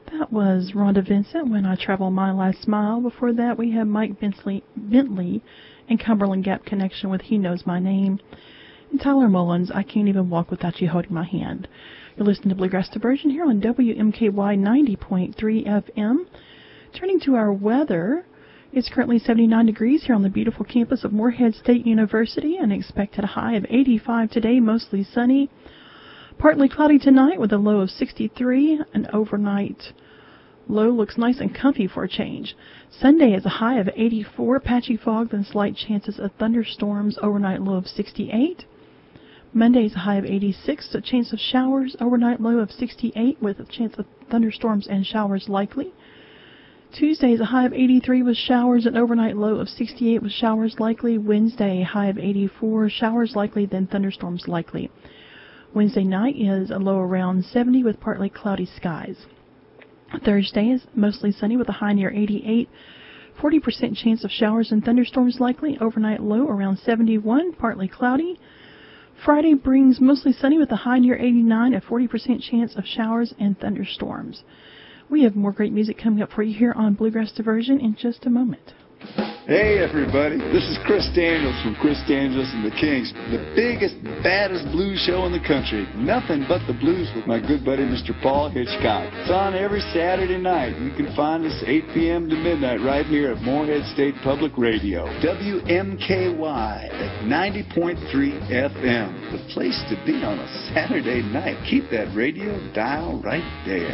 That was Rhonda Vincent, When I Travel My Last Mile. Before that, we had Mike Bentley and Cumberland Gap Connection with He Knows My Name. And Tyler Mullins, I Can't Even Walk Without You Holding My Hand. You're listening to Bluegrass Diversion here on WMKY 90.3 FM. Turning to our weather, it's currently 79 degrees here on the beautiful campus of Morehead State University, and expected a high of 85 today, mostly sunny. Partly cloudy tonight with a low of 63. An overnight low looks nice and comfy for a change. Sunday is a high of 84, patchy fog, then slight chances of thunderstorms, overnight low of 68. Monday is a high of 86, a chance of showers, overnight low of 68 with a chance of thunderstorms and showers likely. Tuesday is a high of 83 with showers, an overnight low of 68 with showers likely. Wednesday, high of 84, showers likely, then thunderstorms likely. Wednesday night is a low around 70 with partly cloudy skies. Thursday is mostly sunny with a high near 88, 40% chance of showers and thunderstorms likely, overnight low around 71, partly cloudy. Friday brings mostly sunny with a high near 89, a 40% chance of showers and thunderstorms. We have more great music coming up for you here on Bluegrass Diversion in just a moment. Hey everybody, this is Chris Daniels from Chris Daniels and the Kings, the biggest, baddest blues show in the country. Nothing but the blues with my good buddy Mr. Paul Hitchcock. It's on every Saturday night. You can find us 8 p.m. to midnight right here at Morehead State Public Radio. WMKY at 90.3 FM. The place to be on a Saturday night. Keep that radio dial right there.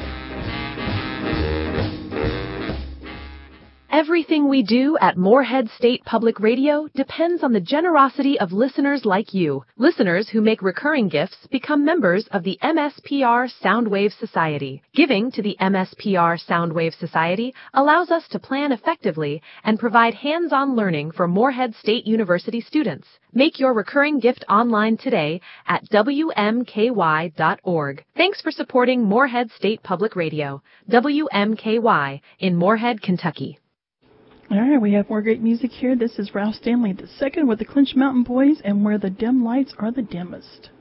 Everything we do at Morehead State Public Radio depends on the generosity of listeners like you. Listeners who make recurring gifts become members of the MSPR Soundwave Society. Giving to the MSPR Soundwave Society allows us to plan effectively and provide hands-on learning for Morehead State University students. Make your recurring gift online today at WMKY.org. Thanks for supporting Morehead State Public Radio, WMKY in Morehead, Kentucky. All right, we have more great music here. This is Ralph Stanley II with the Clinch Mountain Boys and Where the Dim Lights Are the Dimmest.